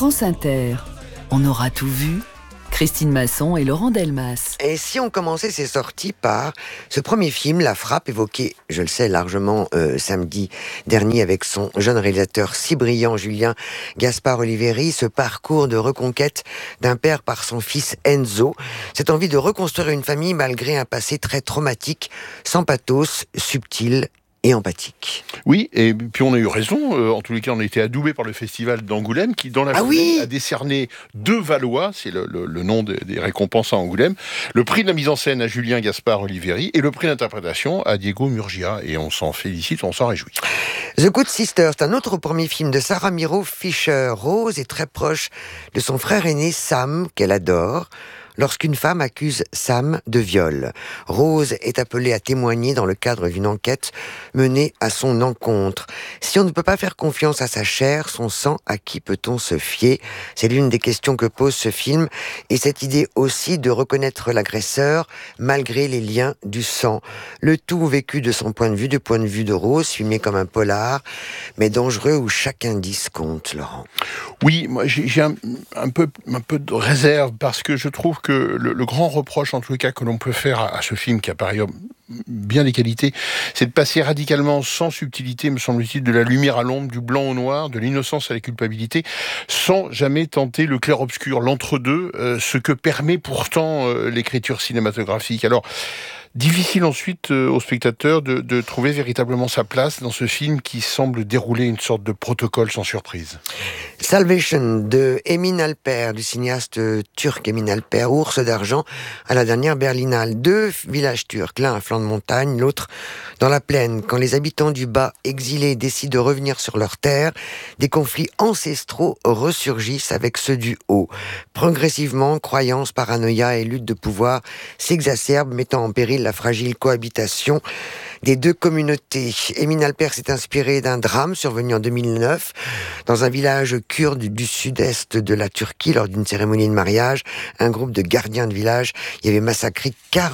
France Inter. On aura tout vu. Christine Masson et Laurent Delmas. Et si on commençait ces sorties par ce premier film, La Frappe, évoqué, je le sais, largement samedi dernier avec son jeune réalisateur si brillant, Julien Gaspard Oliveri, ce parcours de reconquête d'un père par son fils Enzo, cette envie de reconstruire une famille malgré un passé très traumatique, sans pathos, subtil et empathique. Oui, et puis on a eu raison. En tous les cas, on a été adoubé par le festival d'Angoulême qui, dans la foulée, a décerné 2 Valois, c'est le nom des récompenses à Angoulême, le prix de la mise en scène à Julien Gaspard Oliveri et le prix d'interprétation à Diego Murgia. Et on s'en félicite, on s'en réjouit. The Good Sister, c'est un autre premier film de Sarah Miro Fisher. Rose est très proche de son frère aîné Sam, qu'elle adore, lorsqu'une femme accuse Sam de viol. Rose est appelée à témoigner dans le cadre d'une enquête menée à son encontre. Si on ne peut pas faire confiance à sa chair, son sang, à qui peut-on se fier ? C'est l'une des questions que pose ce film, et cette idée aussi de reconnaître l'agresseur malgré les liens du sang. Le tout vécu de son point de vue, du point de vue de Rose, filmé comme un polar, mais dangereux où chaque indice compte, Laurent. Oui, moi j'ai un peu de réserve parce que je trouve que le grand reproche, en tous les cas, que l'on peut faire à ce film, qui a par ailleurs bien des qualités, c'est de passer radicalement, sans subtilité, me semble-t-il, de la lumière à l'ombre, du blanc au noir, de l'innocence à la culpabilité, sans jamais tenter le clair-obscur, l'entre-deux, ce que permet pourtant l'écriture cinématographique. Alors, difficile ensuite au spectateur de trouver véritablement sa place dans ce film qui semble dérouler une sorte de protocole sans surprise. Salvation de Emin Alper, du cinéaste turc Emin Alper, Ours d'argent à la dernière Berlinale. 2 villages turcs, l'un à flanc de montagne, l'autre dans la plaine. Quand les habitants du bas, exilés, décident de revenir sur leur terre, des conflits ancestraux ressurgissent avec ceux du haut. Progressivement, croyances, paranoïa et lutte de pouvoir s'exacerbent, mettant en péril la fragile cohabitation des 2 communautés. Emin Alper s'est inspiré d'un drame survenu en 2009 dans un village kurde du sud-est de la Turquie. Lors d'une cérémonie de mariage, un groupe de gardiens de village y avait massacré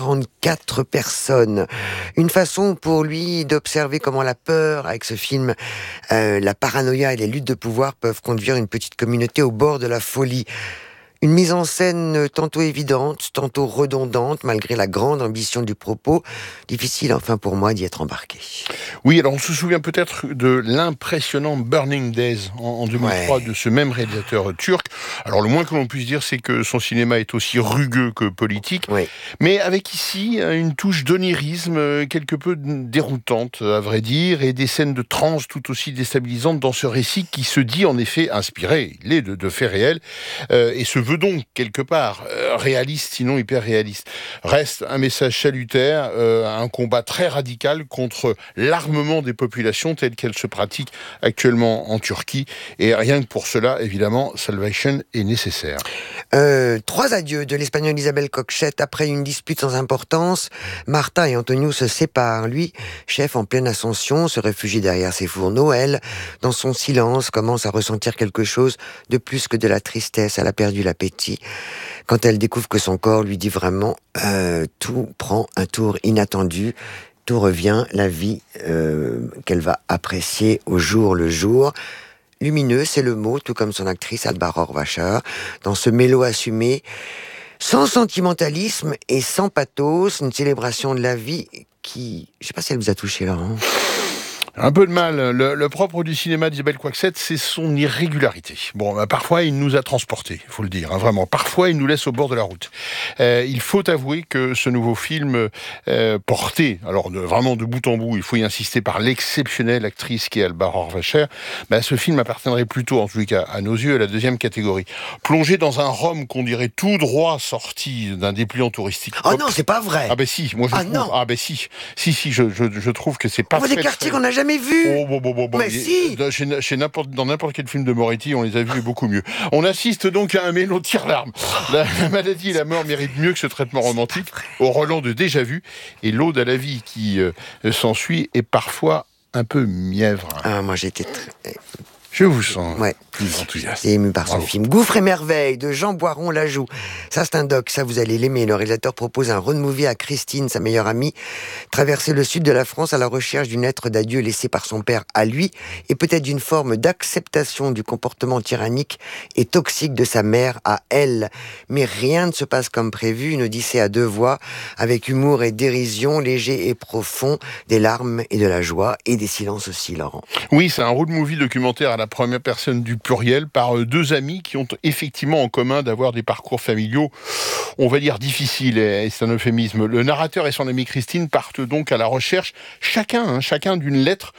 44 personnes. Une façon pour lui d'observer comment la peur, avec ce film, la paranoïa et les luttes de pouvoir peuvent conduire une petite communauté au bord de la folie. Une mise en scène tantôt évidente, tantôt redondante, malgré la grande ambition du propos. Difficile, enfin, pour moi, d'y être embarqué. Oui, alors on se souvient peut-être de l'impressionnant Burning Days en 2003 de ce même réalisateur turc. Alors le moins que l'on puisse dire, c'est que son cinéma est aussi rugueux que politique, mais avec ici une touche d'onirisme quelque peu déroutante, à vrai dire, et des scènes de transe tout aussi déstabilisantes dans ce récit qui se dit en effet inspiré, il est de faits réels, et se veut donc quelque part réaliste, sinon hyper réaliste. Reste un message salutaire, un combat très radical contre l'armement des populations telles qu'elles se pratiquent actuellement en Turquie, et rien que pour cela, évidemment, Salvation est nécessaire. 3 adieux de l'Espagnole Isabelle Coixet. Après une dispute sans importance, Marta et Antonio se séparent. Lui, chef en pleine ascension, se réfugie derrière ses fourneaux. Elle, dans son silence, commence à ressentir quelque chose de plus que de la tristesse. Elle a perdu l'appétit. Quand elle découvre que son corps lui dit vraiment tout prend un tour inattendu, tout revient, la vie qu'elle va apprécier au jour le jour. Lumineux, c'est le mot, tout comme son actrice Alba Rohrwacher, dans ce mélo assumé, sans sentimentalisme et sans pathos, une célébration de la vie qui... Je ne sais pas si elle vous a touché, Laurent. Un peu de mal. Le propre du cinéma d'Isabelle Coixet, c'est son irrégularité. Bon, parfois, il nous a transportés, il faut le dire, vraiment. Parfois, il nous laisse au bord de la route. Il faut avouer que ce nouveau film porté, alors vraiment de bout en bout, il faut y insister, par l'exceptionnelle actrice qui est Alba Rohrwacher, ce film appartiendrait plutôt, en tout cas à nos yeux, à la 2e catégorie. Plongé dans un Rome qu'on dirait tout droit sorti d'un dépliant touristique. Oh non, c'est pas vrai. Ah ben si, moi je trouve. Non. Ah ben si, je trouve que c'est pas vrai. Des quartiers qu'on n'a jamais vus. Mais si. Dans n'importe quel film de Moretti, on les a vus beaucoup mieux. On assiste donc à un mélo tire-larme. La maladie et la mort méritent mieux que ce traitement romantique, au relent de déjà vu, et l'ode à la vie qui s'ensuit est parfois un peu mièvre. Ah, moi j'étais très... Je vous sens. Ouais. Plus enthousiaste. Et ému par son film. Gouffre et merveille de Jean Boiron-Lajoux. Ça, c'est un doc, ça, vous allez l'aimer. Le réalisateur propose un road movie à Christine, sa meilleure amie, traverser le sud de la France à la recherche d'une lettre d'adieu laissée par son père à lui, et peut-être d'une forme d'acceptation du comportement tyrannique et toxique de sa mère à elle. Mais rien ne se passe comme prévu, une odyssée à deux voix, avec humour et dérision, léger et profond, des larmes et de la joie, et des silences aussi, Laurent. Oui, c'est un road movie documentaire à la première personne du pluriel par deux amis qui ont effectivement en commun d'avoir des parcours familiaux, on va dire difficiles, et c'est un euphémisme. Le narrateur et son amie Christine partent donc à la recherche, chacun d'une lettre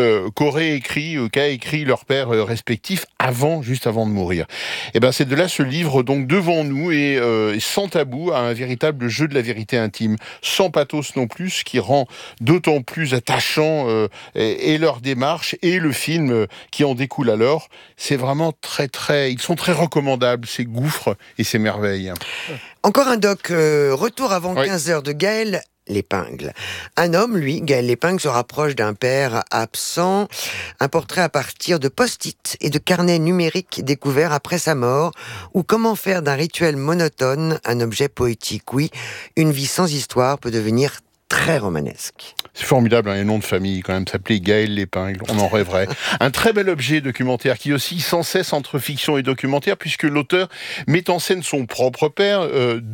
qu'a écrit leur père respectif juste avant de mourir. Et ben c'est de là ce livre donc devant nous et sans tabou, à un véritable jeu de la vérité intime, sans pathos non plus, ce qui rend d'autant plus attachant et leur démarche et le film qui en découle alors. C'est vraiment ils sont très recommandables, ces gouffres et ces merveilles. Encore un doc, retour avant 15h de Gaël L'Épingle. Un homme, lui, Gaël L'Épingle, se rapproche d'un père absent. Un portrait à partir de post-it et de carnets numériques découverts après sa mort. Ou comment faire d'un rituel monotone un objet poétique. Oui, une vie sans histoire peut devenir très romanesque. C'est formidable, les noms de famille, quand même, s'appelait Gaël L'Épingle, on en rêverait. Un très bel objet documentaire qui oscille sans cesse entre fiction et documentaire, puisque l'auteur met en scène son propre père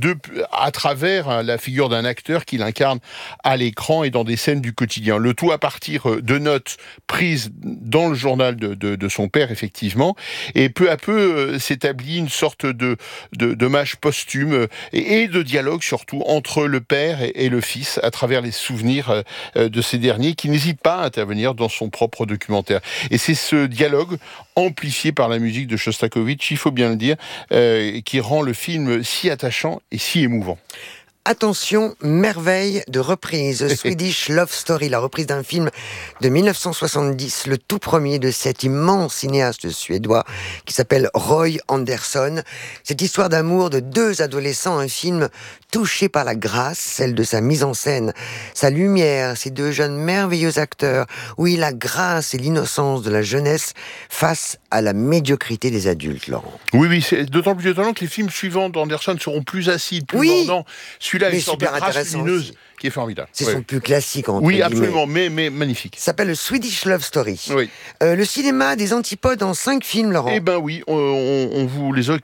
à travers la figure d'un acteur qu'il incarne à l'écran et dans des scènes du quotidien. Le tout à partir de notes prises dans le journal de son père, effectivement, et peu à peu s'établit une sorte d'hommage posthume et de dialogue, surtout, entre le père et le fils, à travers les souvenirs de ces derniers, qui n'hésitent pas à intervenir dans son propre documentaire. Et c'est ce dialogue, amplifié par la musique de Shostakovich, il faut bien le dire, qui rend le film si attachant et si émouvant. Attention, merveille de reprise. Swedish Love Story, la reprise d'un film de 1970, le tout premier de cet immense cinéaste suédois qui s'appelle Roy Andersson. Cette histoire d'amour de deux adolescents, un film touché par la grâce, celle de sa mise en scène, sa lumière, ces deux jeunes merveilleux acteurs, oui, la grâce et l'innocence de la jeunesse face à la médiocrité des adultes, Laurent. Oui, c'est d'autant plus étonnant que les films suivants d'Anderson seront plus acides, plus mordants. Celui-là est une sorte de grâce lumineuse qui est formidable. C'est son plus classique, entre Oui, guillemets. absolument, mais magnifique. Ça s'appelle le Swedish Love Story. Oui. Le cinéma des antipodes en 5 films, Laurent. Eh ben oui, on vous les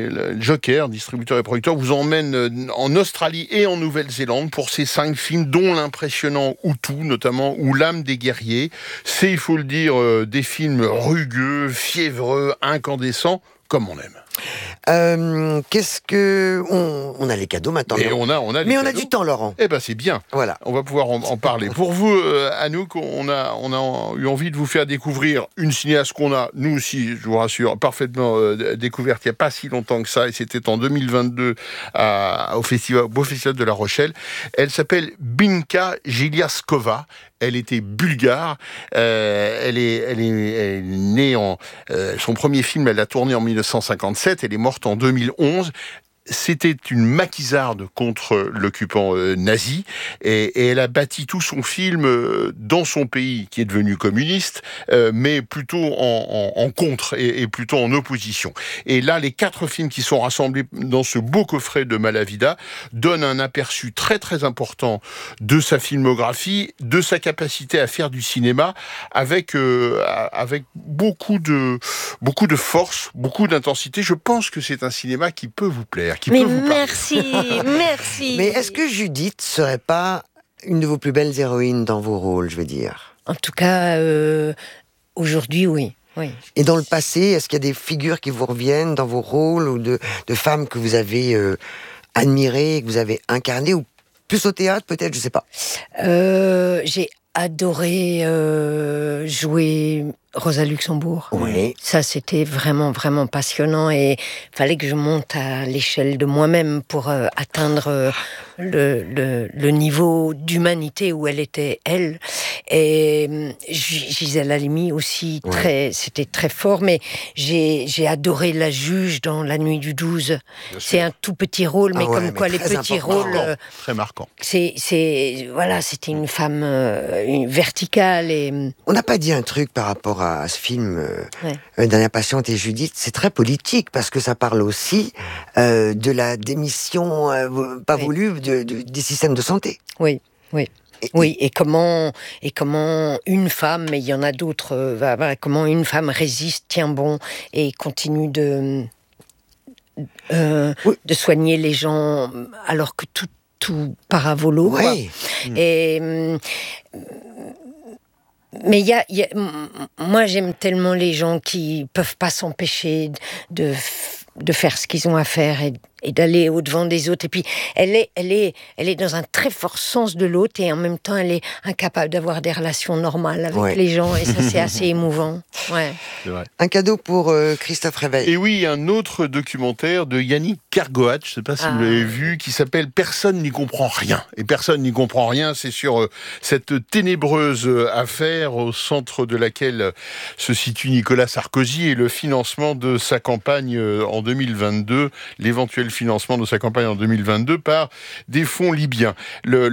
Joker, distributeurs et producteurs, vous emmènent en Australie et en Nouvelle-Zélande pour ces 5 films, dont l'impressionnant Hutu, notamment, ou L'âme des guerriers. C'est, il faut le dire, des films rugueux, fiévreux, incandescents, comme on aime. Qu'est-ce que on a les cadeaux maintenant. Mais on a mais on a du temps, Laurent. Eh ben c'est bien. Voilà. On va pouvoir en parler. Pour vous, Anouk, on a eu envie de vous faire découvrir une cinéaste qu'on a, nous aussi, je vous rassure, parfaitement découverte il n'y a pas si longtemps que ça, et c'était en 2022 au Beau Festival de La Rochelle. Elle s'appelle Binka Giliaskova. Elle était bulgare. Elle est née son premier film, elle l'a tourné en 1957. Elle est morte en 2011. C'était une maquisarde contre l'occupant nazi et elle a bâti tout son film dans son pays qui est devenu communiste, mais plutôt en contre et plutôt en opposition. Et là, les 4 films qui sont rassemblés dans ce beau coffret de Malavida donnent un aperçu très très important de sa filmographie, de sa capacité à faire du cinéma avec beaucoup de force, beaucoup d'intensité. Je pense que c'est un cinéma qui peut vous plaire. Mais merci. Mais est-ce que Judith serait pas une de vos plus belles héroïnes dans vos rôles, je veux dire ? En tout cas, aujourd'hui, oui. Et dans le passé, est-ce qu'il y a des figures qui vous reviennent dans vos rôles ou de femmes que vous avez admirées, que vous avez incarnées, ou plus au théâtre peut-être, je sais pas. J'ai adoré jouer Rosa Luxembourg. Oui. Ça, c'était vraiment, vraiment passionnant et fallait que je monte à l'échelle de moi-même pour atteindre le niveau d'humanité où elle était, elle. Et Gisèle Halimi aussi, c'était très fort, mais j'ai adoré la juge dans La Nuit du 12. C'est un tout petit rôle, mais comme quoi les petits rôles... très marquant. Voilà, c'était une femme verticale et... On n'a pas dit un truc par rapport à ce film Dernière patiente et Judith, c'est très politique parce que ça parle aussi de la démission pas voulue des systèmes de santé. Oui. Oui, et comment une femme, mais il y en a d'autres, comment une femme résiste, tient bon et continue de soigner les gens alors que tout part à volo. Oui. Et mais moi j'aime tellement les gens qui peuvent pas s'empêcher de faire ce qu'ils ont à faire et d'aller au-devant des autres. Et puis, elle est dans un très fort sens de l'autre et en même temps, elle est incapable d'avoir des relations normales avec les gens. Et ça, c'est assez émouvant. Ouais. C'est vrai. Un cadeau pour Christophe Réveil. Et oui, un autre documentaire de Yannick Kergoat, je ne sais pas si vous l'avez vu, qui s'appelle « Personne n'y comprend rien ». Et personne n'y comprend rien, c'est sur cette ténébreuse affaire au centre de laquelle se situe Nicolas Sarkozy et le financement de sa campagne en 2022, l'éventuel financement de sa campagne en 2022 par des fonds libyens. Le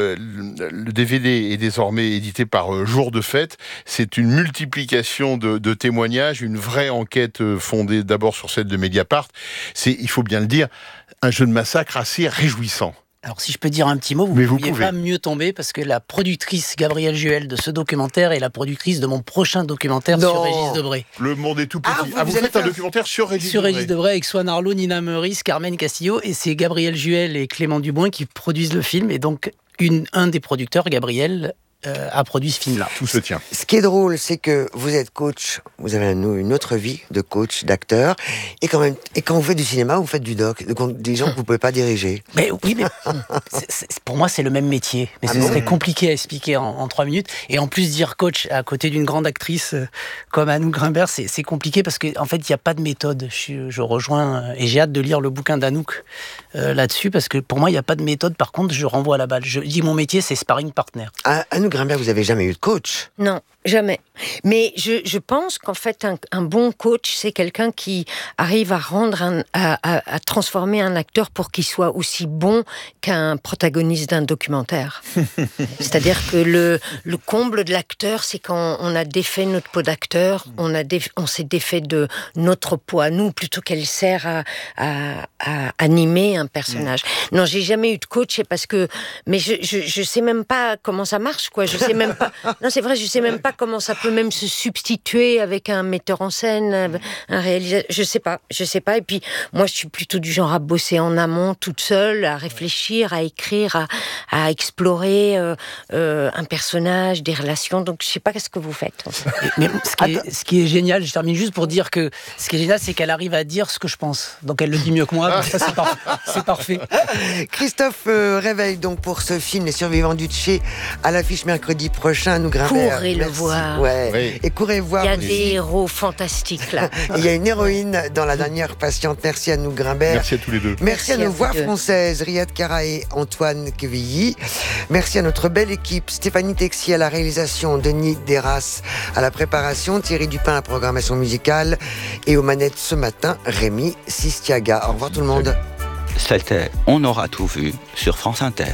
DVD est désormais édité par Jour de Fête. C'est une multiplication de témoignages, une vraie enquête fondée d'abord sur celle de Mediapart. C'est, il faut bien le dire, un jeu de massacre assez réjouissant. Alors si je peux dire un petit mot, vous ne pouviez pas mieux tomber parce que la productrice Gabrielle Juel de ce documentaire est la productrice de mon prochain documentaire sur Régis Debray. Le monde est tout petit. Vous faites un documentaire sur Régis Debray. Sur Régis Debray avec Swan Arlo, Nina Meurice, Carmen Castillo, et c'est Gabrielle Juel et Clément Dubois qui produisent le film, et donc un des producteurs, Gabriel, a produit ce film-là. Tout se tient. Ce qui est drôle, c'est que vous êtes coach, vous avez une autre vie de coach, d'acteur, et quand vous faites du cinéma, vous faites du doc, des gens que vous ne pouvez pas diriger. Mais oui, mais pour moi, c'est le même métier. Mais ce serait compliqué à expliquer en 3 minutes. Et en plus, dire coach à côté d'une grande actrice comme Anouk Grimbert, c'est compliqué parce qu'en fait, il n'y a pas de méthode. Je rejoins, et j'ai hâte de lire le bouquin d'Anouk là-dessus, parce que pour moi, il n'y a pas de méthode. Par contre, je renvoie à la balle. Je dis mon métier, c'est sparring partner. Anouk Grimbert, vous n'avez jamais eu de coach ? Non, jamais. Mais je pense qu'en fait, un bon coach, c'est quelqu'un qui arrive à à transformer un acteur pour qu'il soit aussi bon qu'un protagoniste d'un documentaire. C'est-à-dire que le comble de l'acteur, c'est quand on a défait notre peau d'acteur, on s'est défait de notre peau à nous, plutôt qu'elle sert à animer un personnage. Non, j'ai jamais eu de coach, mais je sais même pas comment ça marche, quoi. Je sais même pas. Non, c'est vrai, je sais même pas comment ça peut même se substituer avec un metteur en scène, un réalisateur. Je sais pas. Et puis, moi, je suis plutôt du genre à bosser en amont, toute seule, à réfléchir, à écrire, à explorer un personnage, des relations. Donc, je sais pas qu'est-ce que vous faites. Mais ce qui est génial, je termine juste pour dire que ce qui est génial, c'est qu'elle arrive à dire ce que je pense. Donc, elle le dit mieux que moi. Donc ça, c'est parfait. Christophe Réveil, donc, pour ce film, Les Survivants du Tché, à l'affiche mercredi prochain, Anouk Grimbert. Courez le voir. Ouais. Oui. Et courez voir. Il y a aussi des héros fantastiques là. Il y a une héroïne dans La Dernière Patiente. Merci Anouk Grimbert. Merci à tous les deux. Merci à nos voix françaises, Riyad Kara et Antoine Quevilly. Merci à notre belle équipe, Stéphanie Texier à la réalisation, Denis Deras à la préparation, Thierry Dupin à la programmation musicale et aux manettes ce matin, Rémi Sistiaga. Au revoir tout le monde. C'était On aura tout vu sur France Inter.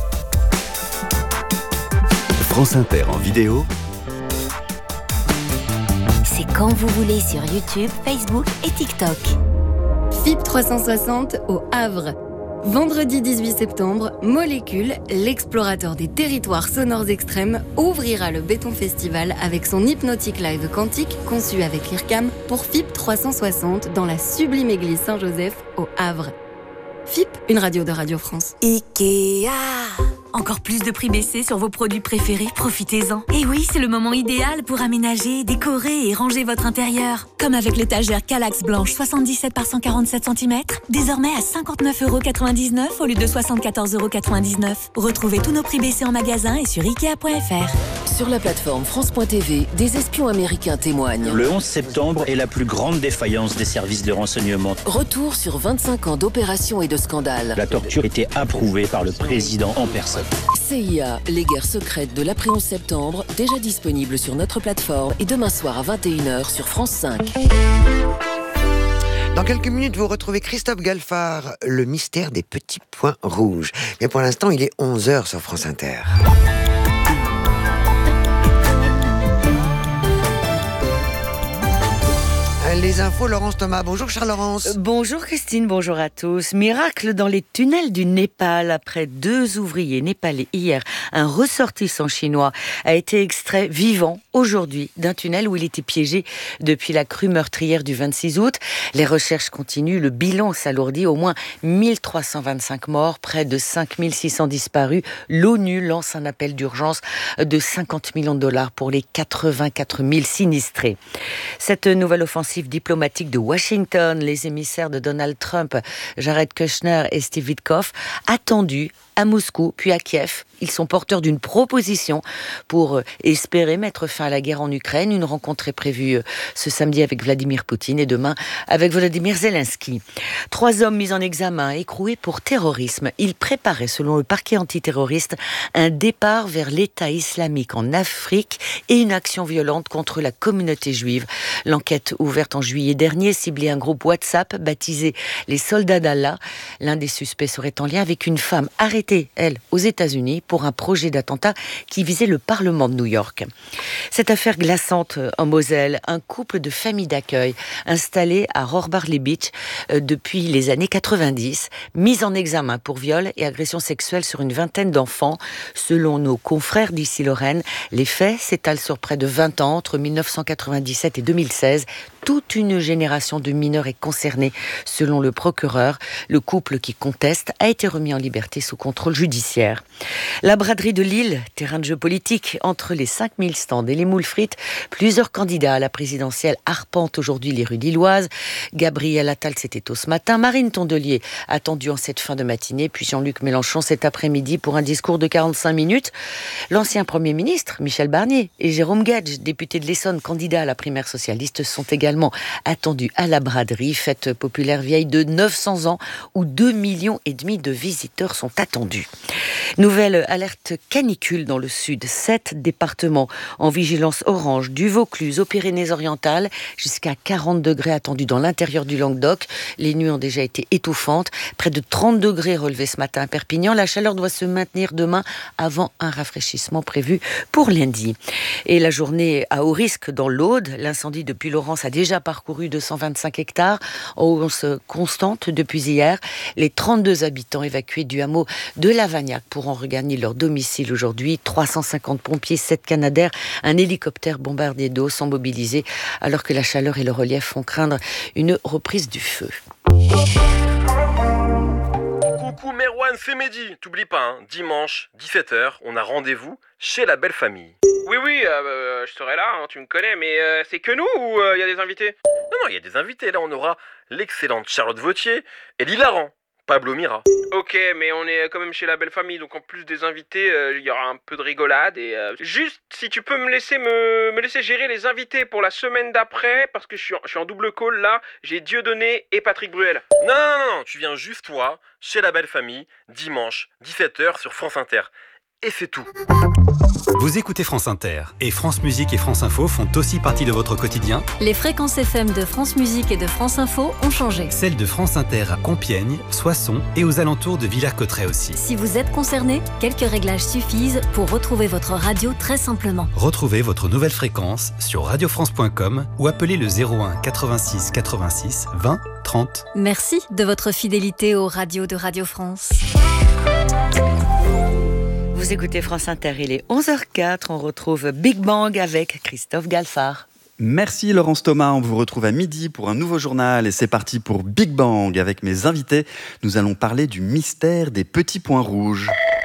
France Inter en vidéo. C'est quand vous voulez sur YouTube, Facebook et TikTok. FIP 360 au Havre. Vendredi 18 septembre, Molécule, l'explorateur des territoires sonores extrêmes, ouvrira le Béton Festival avec son hypnotique live quantique conçu avec l'IRCAM pour FIP 360 dans la sublime église Saint-Joseph au Havre. FIP, une radio de Radio France. Ikea. Encore plus de prix baissés sur vos produits préférés, profitez-en. Et oui, c'est le moment idéal pour aménager, décorer et ranger votre intérieur. Comme avec l'étagère Kallax blanche 77 par 147 cm, désormais à 59,99 € au lieu de 74,99 €. Retrouvez tous nos prix baissés en magasin et sur Ikea.fr. Sur la plateforme France.tv, des espions américains témoignent. Le 11 septembre est la plus grande défaillance des services de renseignement. Retour sur 25 ans d'opérations et de scandales. La torture était approuvée par le président en personne. CIA, les guerres secrètes de l'après-11 septembre, déjà disponible sur notre plateforme et demain soir à 21 h sur France 5. Dans quelques minutes, vous retrouvez Christophe Galfard, le mystère des petits points rouges. Mais pour l'instant, il est 11 h sur France Inter. Les infos, Laurence Thomas. Bonjour Charles-Laurence. Bonjour Christine, bonjour à tous. Miracle dans les tunnels du Népal. Après 2 ouvriers népalais hier, un ressortissant chinois a été extrait vivant aujourd'hui d'un tunnel où il était piégé depuis la crue meurtrière du 26 août. Les recherches continuent, le bilan s'alourdit, au moins 1325 morts, près de 5600 disparus. L'ONU lance un appel d'urgence de 50 millions de dollars pour les 84 000 sinistrés. Cette nouvelle offensive diplomatique de Washington, les émissaires de Donald Trump, Jared Kushner et Steve Witkoff, attendus à Moscou puis à Kiev. Ils sont porteurs d'une proposition pour espérer mettre fin à la guerre en Ukraine. Une rencontre est prévue ce samedi avec Vladimir Poutine et demain avec Volodymyr Zelensky. 3 hommes mis en examen, écroués pour terrorisme. Ils préparaient, selon le parquet antiterroriste, un départ vers l'État islamique en Afrique et une action violente contre la communauté juive. L'enquête ouverte en juillet dernier ciblait un groupe WhatsApp baptisé les Soldats d'Allah. L'un des suspects serait en lien avec une femme arrêtée, elle, aux États-Unis pour un projet d'attentat qui visait le Parlement de New York. Cette affaire glaçante en Moselle, un couple de familles d'accueil installé à Rohrbarley Beach depuis les années 90, mis en examen pour viol et agression sexuelle sur une vingtaine d'enfants. Selon nos confrères d'Issy-Lorraine, les faits s'étalent sur près de 20 ans, entre 1997 et 2016. Toute une génération de mineurs est concernée, selon le procureur. Le couple qui conteste a été remis en liberté sous contrôle judiciaire. La braderie de Lille, terrain de jeu politique, entre les 5000 stands et les moules frites, plusieurs candidats à la présidentielle arpentent aujourd'hui les rues lilloises. Gabriel Attal, c'était tôt ce matin. Marine Tondelier, attendue en cette fin de matinée, puis Jean-Luc Mélenchon cet après-midi pour un discours de 45 minutes. L'ancien Premier ministre, Michel Barnier, et Jérôme Gage, député de l'Essonne, candidat à la primaire socialiste, sont également attendus à la braderie, fête populaire vieille de 900 ans, où 2,5 millions de visiteurs sont attendus. Nouvelle alerte canicule dans le sud. 7 départements en vigilance orange, du Vaucluse aux Pyrénées-Orientales, jusqu'à 40 degrés attendus dans l'intérieur du Languedoc. Les nuits ont déjà été étouffantes. Près de 30 degrés relevés ce matin à Perpignan. La chaleur doit se maintenir demain avant un rafraîchissement prévu pour lundi. Et la journée à haut risque dans l'Aude. L'incendie depuis Laurence a déjà parcouru 225 hectares, en hausse constante depuis hier. Les 32 habitants évacués du hameau de Lavagnac pourront regagner leur domicile aujourd'hui. 350 pompiers, 7 Canadair, un hélicoptère bombardier d'eau sont mobilisés alors que la chaleur et le relief font craindre une reprise du feu. Coucou Merwan, c'est Mehdi. T'oublies pas, dimanche, 17h, on a rendez-vous chez la belle famille. Oui, je serai là, tu me connais, mais c'est que nous ou il y a des invités ? Non, il y a des invités. Là, on aura l'excellente Charlotte Vautier et l'hilarant Pablo Mira. Ok, mais on est quand même chez la belle famille, donc en plus des invités, il y aura un peu de rigolade et juste si tu peux me laisser gérer les invités pour la semaine d'après, parce que je suis en double call là, j'ai Dieudonné et Patrick Bruel. Non, tu viens juste toi, chez la belle famille, dimanche, 17h sur France Inter. Et c'est tout. Vous écoutez France Inter et France Musique et France Info font aussi partie de votre quotidien. Les fréquences FM de France Musique et de France Info ont changé. Celles de France Inter à Compiègne, Soissons et aux alentours de Villers-Cotterêts aussi. Si vous êtes concerné, quelques réglages suffisent pour retrouver votre radio très simplement. Retrouvez votre nouvelle fréquence sur radiofrance.com ou appelez le 01 86 86 20 30. Merci de votre fidélité aux radios de Radio France. Vous écoutez France Inter, il est 11h04, on retrouve Big Bang avec Christophe Galfard. Merci Laurence Thomas, on vous retrouve à midi pour un nouveau journal et c'est parti pour Big Bang. Avec mes invités, nous allons parler du mystère des petits points rouges.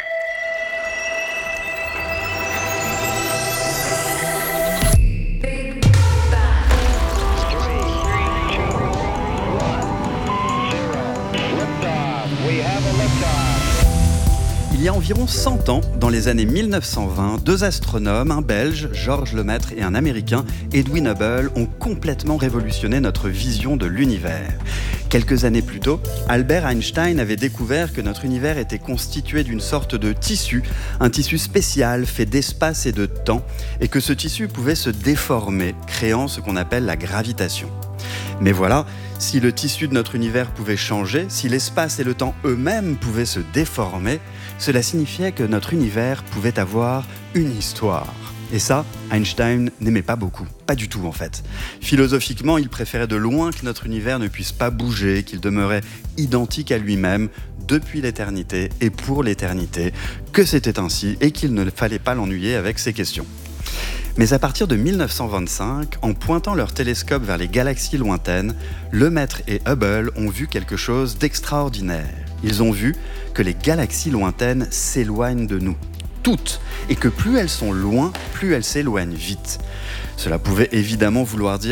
Il y a environ 100 ans, dans les années 1920, 2 astronomes, un Belge, Georges Lemaître, et un Américain, Edwin Hubble, ont complètement révolutionné notre vision de l'univers. Quelques années plus tôt, Albert Einstein avait découvert que notre univers était constitué d'une sorte de tissu, un tissu spécial fait d'espace et de temps, et que ce tissu pouvait se déformer, créant ce qu'on appelle la gravitation. Mais voilà, si le tissu de notre univers pouvait changer, si l'espace et le temps eux-mêmes pouvaient se déformer, cela signifiait que notre univers pouvait avoir une histoire. Et ça, Einstein n'aimait pas beaucoup. Pas du tout, en fait. Philosophiquement, il préférait de loin que notre univers ne puisse pas bouger, qu'il demeurait identique à lui-même depuis l'éternité et pour l'éternité, que c'était ainsi et qu'il ne fallait pas l'ennuyer avec ces questions. Mais à partir de 1925, en pointant leur télescope vers les galaxies lointaines, Lemaître et Hubble ont vu quelque chose d'extraordinaire. Ils ont vu que les galaxies lointaines s'éloignent de nous. Toutes, et que plus elles sont loin, plus elles s'éloignent vite. Cela pouvait évidemment vouloir dire